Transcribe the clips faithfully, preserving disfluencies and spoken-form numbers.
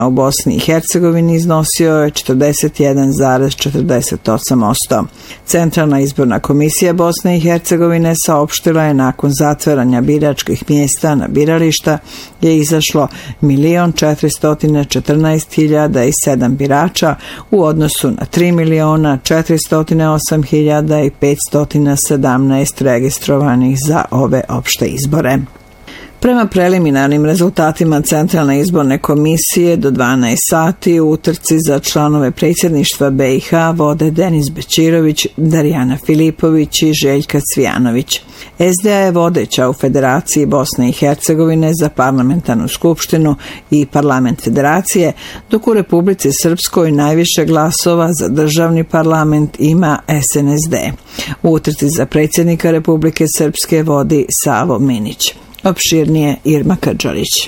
u Bosni i Hercegovini iznosio je četrdeset jedan zarez četrdeset osam posto. Centralna izborna komisija Bosne i Hercegovine saopštila je nakon zatvaranja biračkih mjesta na birališta je izašlo milion četiristo četrnaest hiljada sedam birača u odnosu na tri miliona četiristo osam hiljada petsto sedamnaest registrovanih za ove opšte izbore. Prema preliminarnim rezultatima Centralne izborne komisije do dvanaest sati u utrci za članove predsjedništva B i H vode Denis Bećirović, Darijana Filipović i Željka Cvijanović. S D A je vodeća u Federaciji Bosne i Hercegovine za parlamentarnu skupštinu i parlament federacije, dok u Republici Srpskoj najviše glasova za državni parlament ima S N S D. U utrci za predsjednika Republike Srpske vodi Savo Minić. Opširnije Irma Krđalić.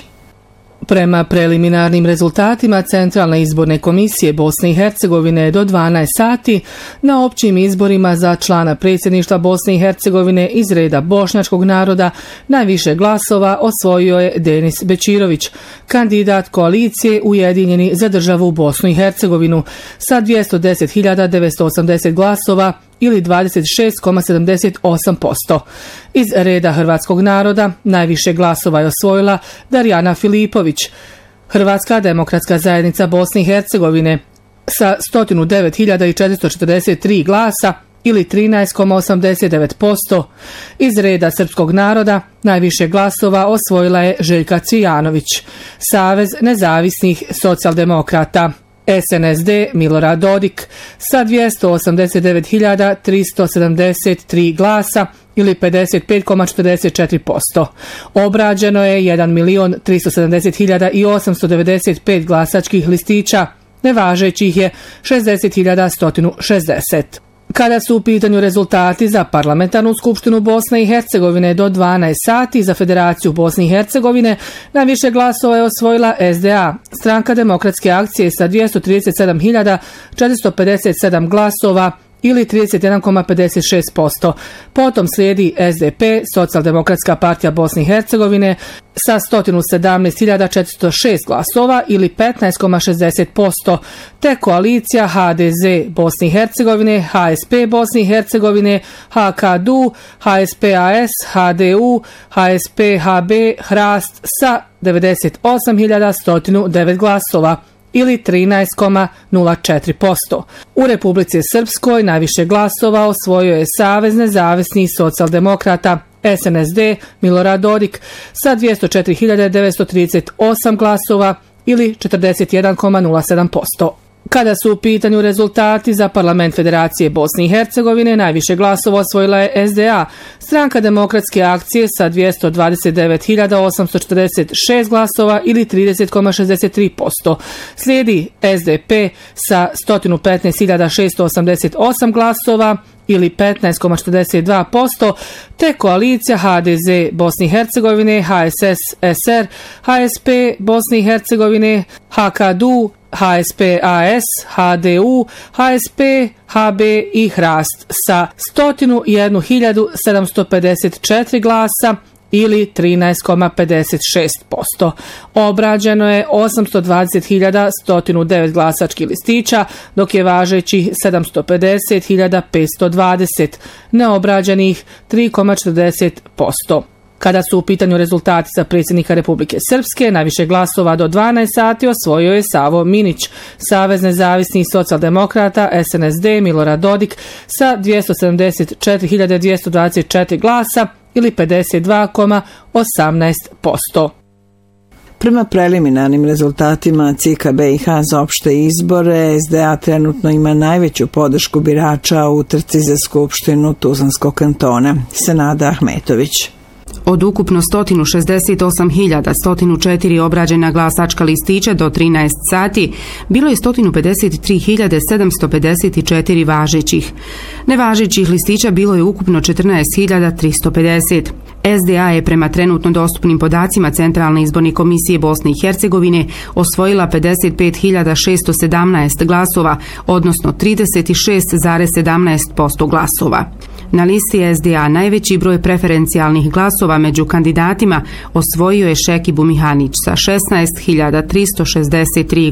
Prema preliminarnim rezultatima Centralne izborne komisije Bosne i Hercegovine do dvanaest sati na općim izborima za člana predsjedništva Bosne i Hercegovine iz reda bošnjačkog naroda najviše glasova osvojio je Denis Bećirović, kandidat koalicije Ujedinjeni za državu Bosnu i Hercegovinu sa dvjesto deset hiljada devetsto osamdeset glasova ili dvadeset šest zarez sedamdeset osam posto. Iz reda hrvatskog naroda najviše glasova je osvojila Darijana Filipović, Hrvatska demokratska zajednica Bosne i Hercegovine sa sto devet hiljada četiristo četrdeset tri glasa ili trinaest zarez osamdeset devet posto. Iz reda srpskog naroda najviše glasova osvojila je Željka Cvijanović, Savez nezavisnih socijaldemokrata. S N S D Milorad Dodik sa dvjesto osamdeset devet hiljada tristo sedamdeset tri glasa ili pedeset pet zarez četrdeset četiri posto. Obrađeno je jedan milion tristo sedamdeset hiljada osamsto devedeset pet glasačkih listića, nevažećih je šezdeset hiljada sto šezdeset. Kada su u pitanju rezultati za parlamentarnu skupštinu Bosne i Hercegovine do dvanaest sati za Federaciju Bosne i Hercegovine, najviše glasova je osvojila S D A, Stranka demokratske akcije sa dvjesto trideset sedam hiljada četiristo pedeset sedam glasova ili trideset jedan zarez pedeset šest posto. Potom slijedi S D P, Socijaldemokratska partija Bosne i Hercegovine, sa sto sedamnaest hiljada četiristo šest glasova ili petnaest zarez šezdeset posto, te koalicija H D Z Bosne i Hercegovine, H S P Bosne i Hercegovine, H K D U, H S P A S, H D U, H S P H B, Hrast sa devedeset osam hiljada sto devet glasova ili trinaest zarez nula četiri posto. U Republici Srpskoj najviše glasova osvojio je Savez nezavisnih socijaldemokrata S N S D Milorad Dodik sa dvjesto četiri hiljade devetsto trideset osam glasova ili četrdeset jedan zarez nula sedam posto. Kada su u pitanju rezultati za parlament Federacije Bosne i Hercegovine, najviše glasova osvojila je S D A, Stranka demokratske akcije sa dvjesto dvadeset devet hiljada osamsto četrdeset šest glasova ili trideset zarez šezdeset tri posto. Slijedi S D P sa sto petnaest hiljada šesto osamdeset osam glasova ili petnaest zarez četrdeset dva posto, te koalicija H D Z Bosne i Hercegovine, H S S S R, H S P Bosne i Hercegovine, H K D U, H S P A S, H D U, H S P, H B i Hrast sa sto jedan hiljadu sedamsto pedeset četiri glasa ili trinaest zarez pedeset šest posto. Obrađeno je osamsto dvadeset hiljada sto devet glasačkih listića, dok je važećih sedamsto pedeset hiljada petsto dvadeset, neobrađenih tri zarez četrdeset posto. Kada su u pitanju rezultati za predsjednika Republike Srpske, najviše glasova do dvanaest sati osvojio je Savo Minić, Savez nezavisnih socijaldemokrata S N S D Milorad Dodik sa dvjesto sedamdeset četiri hiljade dvjesto dvadeset četiri glasa ili pedeset dva zarez osamnaest posto. Prema preliminarnim rezultatima C I K-a B i H za opšte izbore, S D A trenutno ima najveću podršku birača u utrci za skupštinu Tuzlanskog kantona. Senada Ahmetović. Od ukupno sto šezdeset osam hiljada sto četiri obrađena glasačka listića do trinaest sati, bilo je sto pedeset tri hiljade sedamsto pedeset četiri važećih. Nevažećih listića bilo je ukupno četrnaest hiljada tristo pedeset. S D A je prema trenutno dostupnim podacima Centralne izborne komisije Bosne i Hercegovine osvojila pedeset pet hiljada šesto sedamnaest glasova, odnosno trideset šest zarez sedamnaest posto glasova. Na listi S D A najveći broj preferencijalnih glasova među kandidatima osvojio je Šekibu Mihanić sa šesnaest hiljada tristo šezdeset tri